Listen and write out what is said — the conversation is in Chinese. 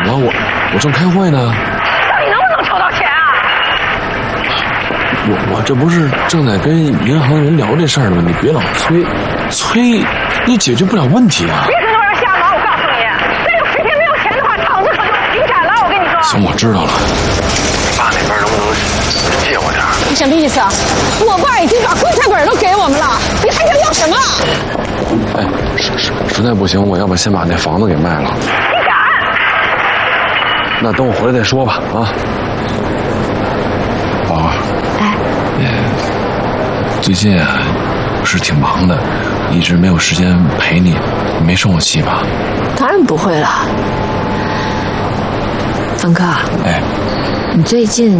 了？我正开会呢。 到底能不能筹到钱啊？ 我这不是正在跟银行人聊这事儿呢吗？你别老催，你解决不了问题啊！ 别在这边瞎忙，我告诉你，再有10天没有钱的话，厂子可就停产了。我跟你说。 行，我知道了。 你爸那边能不能借我点？ 你什么意思啊？我爸已经把棺材本都给我们了，你还想要什么？ 哎，实在不行，我要不先把那房子给卖了。 你敢？ 那等我回来再说吧，啊。宝儿，最近啊是挺忙的，一直没有时间陪你，你没生我气吧？ 当然不会了，峰哥。 哎， 你最近